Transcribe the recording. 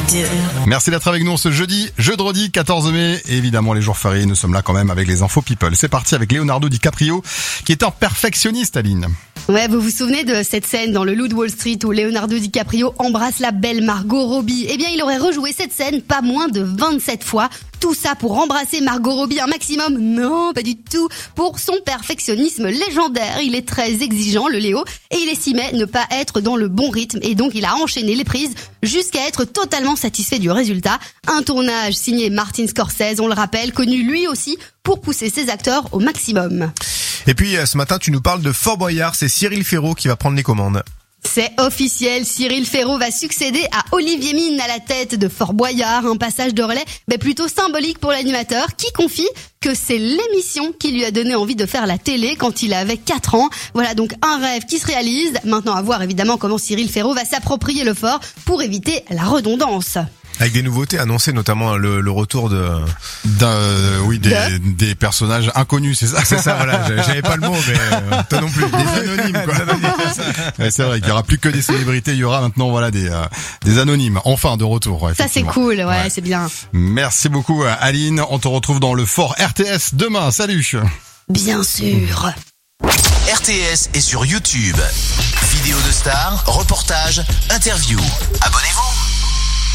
Merci d'être avec nous ce jeudi 14 mai. Et évidemment, les jours fériés, nous sommes là quand même avec les infos people. C'est parti avec Leonardo DiCaprio, qui est un perfectionniste, Aline. Ouais, vous vous souvenez de cette scène dans le Loup de Wall Street où Leonardo DiCaprio embrasse la belle Margot Robbie? Eh bien, il aurait rejoué cette scène pas moins de 27 fois. Tout ça pour embrasser Margot Robbie un maximum? Non, pas du tout. Pour son perfectionnisme légendaire, il est très exigeant, le Léo, et il estimait ne pas être dans le bon rythme, et donc il a enchaîné les prises jusqu'à être totalement satisfait du résultat. Un tournage signé Martin Scorsese, on le rappelle, connu lui aussi pour pousser ses acteurs au maximum. Et puis ce matin, tu nous parles de Fort Boyard, c'est Cyril Ferraud qui va prendre les commandes. C'est officiel, Cyril Ferraud va succéder à Olivier Mine à la tête de Fort Boyard, un passage de relais plutôt symbolique pour l'animateur qui confie que c'est l'émission qui lui a donné envie de faire la télé quand il avait 4 ans. Voilà donc un rêve qui se réalise. Maintenant à voir évidemment comment Cyril Ferraud va s'approprier le fort pour éviter la redondance. Avec des nouveautés annoncées, notamment le retour des personnages inconnus, c'est ça? C'est ça, voilà. J'avais pas le mot, mais toi non plus. Des anonymes, quoi. Ouais, c'est vrai qu'il y aura plus que des célébrités, il y aura maintenant, voilà, des anonymes. Enfin, de retour. Ouais, ça, c'est cool, ouais, c'est bien. Merci beaucoup, Aline. On te retrouve dans le Fort RTS demain. Salut. Bien sûr. RTS est sur YouTube. Vidéos de stars, reportages, interviews. Abonnez-vous.